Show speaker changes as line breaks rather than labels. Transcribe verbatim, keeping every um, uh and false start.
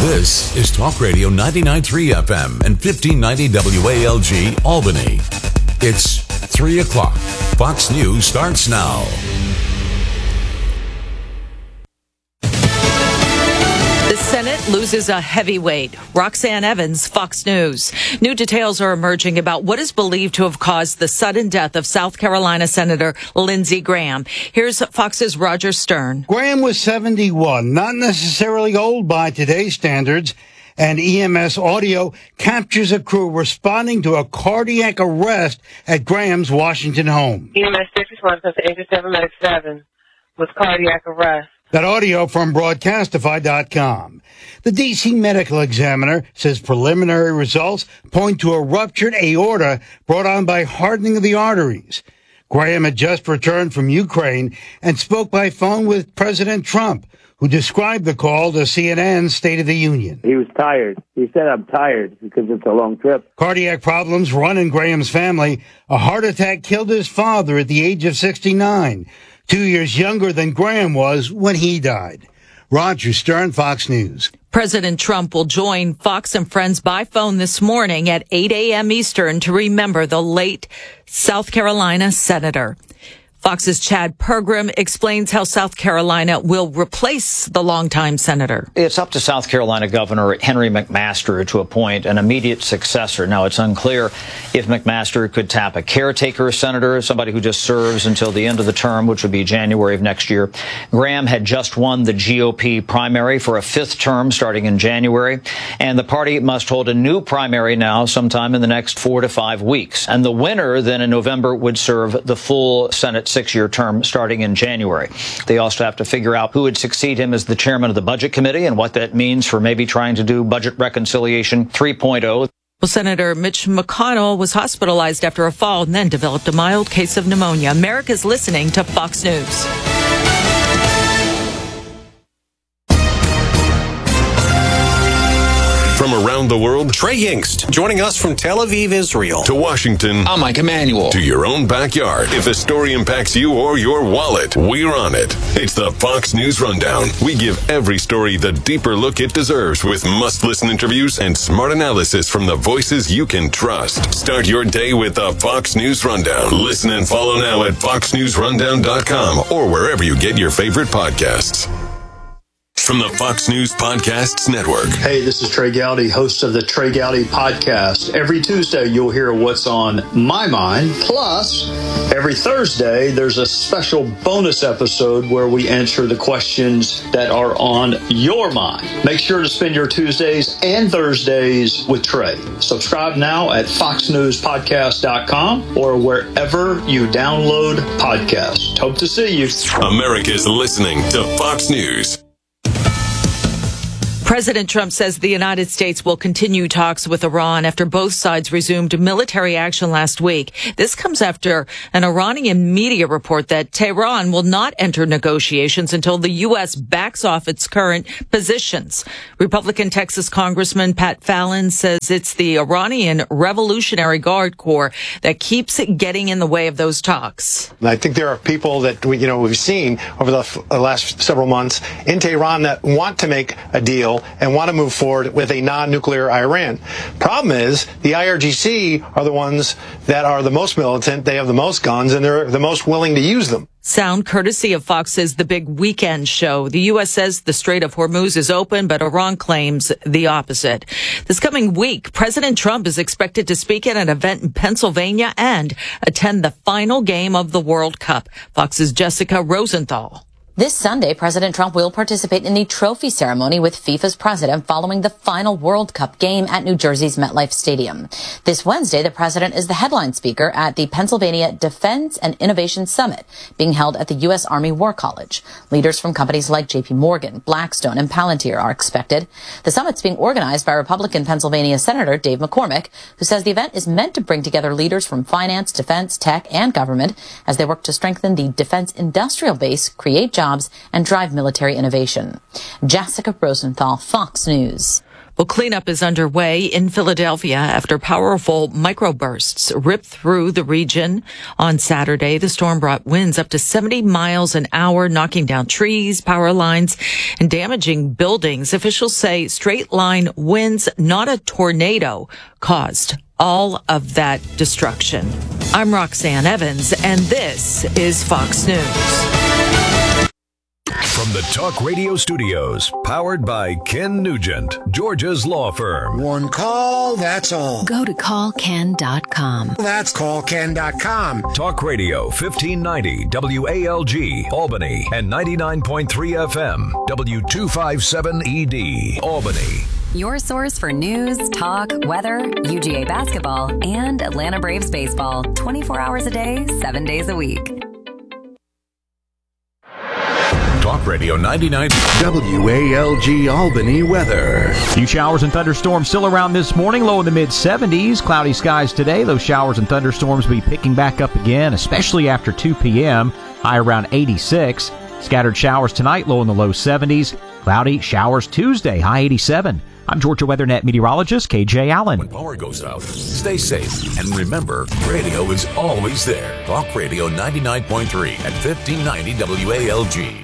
This is Talk Radio ninety-nine point three F M and fifteen ninety W A L G Albany. It's three o'clock. Fox News starts now.
The Senate loses a heavyweight. Roxanne Evans, Fox News. New details are emerging about what is believed to have caused the sudden death of South Carolina Senator Lindsey Graham. Here's Fox's Roger Stern.
Graham was seventy-one, not necessarily old by today's standards, and E M S audio captures a crew responding to a cardiac arrest at Graham's Washington home.
E M S sixty-one plus eighty-seven ninety-seven with cardiac arrest.
That audio from broadcastify dot com. The D C medical examiner says preliminary results point to a ruptured aorta brought on by hardening of the arteries. Graham had just returned from Ukraine and spoke by phone with President Trump, who described the call to C N N's State of the Union.
He was tired. He said, I'm tired because it's a long trip.
Cardiac problems run in Graham's family. A heart attack killed his father at the age of sixty-nine. Two years younger than Graham was when he died. Roger Stern, Fox News.
President Trump will join Fox and Friends by phone this morning at eight a.m. Eastern to remember the late South Carolina senator. Fox's Chad Pergram explains how South Carolina will replace the longtime senator.
It's up to South Carolina Governor Henry McMaster to appoint an immediate successor. Now, it's unclear if McMaster could tap a caretaker senator, somebody who just serves until the end of the term, which would be January of next year. Graham had just won the G O P primary for a fifth term starting in January, and the party must hold a new primary now sometime in the next four to five weeks. And the winner then in November would serve the full Senate six-year term starting in January. They also have to figure out who would succeed him as the chairman of the Budget Committee and what that means for maybe trying to do budget reconciliation three point oh.
Well, Senator Mitch McConnell was hospitalized after a fall and then developed a mild case of pneumonia. America's listening to Fox News.
From around the world,
Trey Yingst, joining us from Tel Aviv, Israel.
To Washington,
I'm Mike Emanuel.
To your own backyard. If a story impacts you or your wallet, we're on it. It's the Fox News Rundown. We give every story the deeper look it deserves with must-listen interviews and smart analysis from the voices you can trust. Start your day with the Fox News Rundown. Listen and follow now at fox news rundown dot com or wherever you get your favorite podcasts. From the Fox News Podcasts Network.
Hey, this is Trey Gowdy, host of the Trey Gowdy Podcast. Every Tuesday, you'll hear what's on my mind. Plus, every Thursday, there's a special bonus episode where we answer the questions that are on your mind. Make sure to spend your Tuesdays and Thursdays with Trey. Subscribe now at fox news podcast dot com or wherever you download podcasts. Hope to see you.
America's listening to Fox News.
President Trump says the United States will continue talks with Iran after both sides resumed military action last week. This comes after an Iranian media report that Tehran will not enter negotiations until the U S backs off its current positions. Republican Texas Congressman Pat Fallon says it's the Iranian Revolutionary Guard Corps that keeps getting in the way of those talks.
I think there are people that we, you know, we've seen over the last several months in Tehran that want to make a deal and want to move forward with a non-nuclear Iran. Problem is, the I R G C are the ones that are the most militant, they have the most guns, and they're the most willing to use them.
Sound courtesy of Fox's The Big Weekend Show. The U S says the Strait of Hormuz is open, but Iran claims the opposite. This coming week, President Trump is expected to speak at an event in Pennsylvania and attend the final game of the World Cup. Fox's Jessica Rosenthal.
This Sunday, President Trump will participate in the trophy ceremony with FIFA's president following the final World Cup game at New Jersey's MetLife Stadium. This Wednesday, the president is the headline speaker at the Pennsylvania Defense and Innovation Summit being held at the U S Army War College. Leaders from companies like J P Morgan, Blackstone, and Palantir are expected. The summit's being organized by Republican Pennsylvania Senator Dave McCormick, who says the event is meant to bring together leaders from finance, defense, tech, and government as they work to strengthen the defense industrial base, create jobs, jobs and drive military innovation. Jessica Rosenthal, Fox News.
Well, cleanup is underway in Philadelphia after powerful microbursts ripped through the region on Saturday. The storm brought winds up to seventy miles an hour, knocking down trees, power lines, and damaging buildings. Officials say straight line winds, not a tornado, caused all of that destruction. I'm Roxanne Evans, and this is Fox News.
From the Talk Radio studios, powered by Ken Nugent, Georgia's law firm.
One call, that's all.
Go to call ken dot com.
That's call ken dot com.
Talk Radio fifteen ninety W A L G, Albany, and ninety-nine point three F M, W two fifty-seven E D, Albany.
Your source for news, talk, weather, U G A basketball, and Atlanta Braves baseball. twenty-four hours a day, seven days a week.
Talk Radio ninety-nine
W A L G Albany weather.
Few showers and thunderstorms still around this morning, low in the mid seventies. Cloudy skies today. Those showers and thunderstorms will be picking back up again, especially after two p.m. High around eighty-six. Scattered showers tonight, low in the low seventies. Cloudy showers Tuesday, high eighty-seven. I'm Georgia WeatherNet meteorologist K J Allen.
When power goes out, stay safe. And remember, radio is always there. Talk Radio ninety-nine point three at fifteen ninety W A L G.